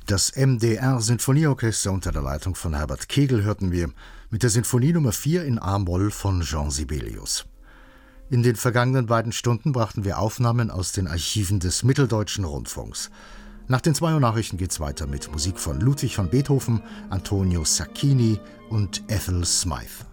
Das MDR-Sinfonieorchester unter der Leitung von Herbert Kegel hörten wir mit der Sinfonie Nummer 4 in A-Moll von Jean Sibelius. In den vergangenen beiden Stunden brachten wir Aufnahmen aus den Archiven des Mitteldeutschen Rundfunks. Nach den 2 Uhr Nachrichten geht's weiter mit Musik von Ludwig van Beethoven, Antonio Sacchini und Ethel Smythe.